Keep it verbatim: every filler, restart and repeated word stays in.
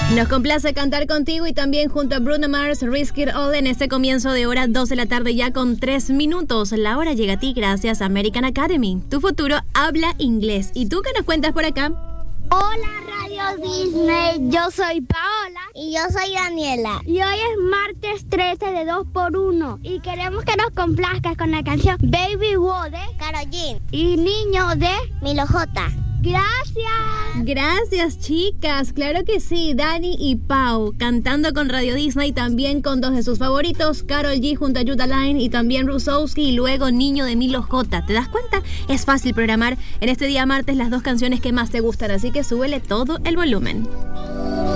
Nos complace cantar contigo y también junto a Bruno Mars, Risk It All en este comienzo de hora dos de la tarde ya con tres minutos. La hora llega a ti gracias a American Academy. Tu futuro habla inglés. ¿Y tú qué nos cuentas por acá? Hola Radio Disney, yo soy Paola y yo soy Daniela. Y hoy es martes trece de dos por uno y queremos que nos complazcas con la canción Baby Woe de Karol G y Niño de Milo J. Gracias. Gracias, chicas. Claro que sí, Dani y Pau cantando con Radio Disney, también con dos de sus favoritos, Karol G junto a Yuta Line y también Rusowski y luego Niño de Milo J. ¿Te das cuenta? Es fácil programar en este día martes las dos canciones que más te gustan, así que súbele todo el volumen.